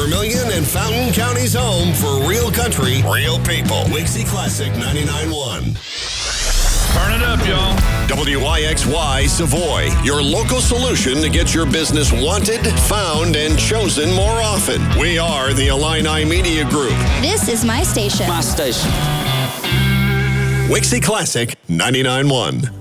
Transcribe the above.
Vermilion and Fountain County's home for real country, real people. Wixie Classic 99.1. Turn it up, y'all. WYXY Savoy, your local solution to get your business wanted, found, and chosen more often. We are the Illini Media Group. This is my station. My station. Wixie Classic 99.1.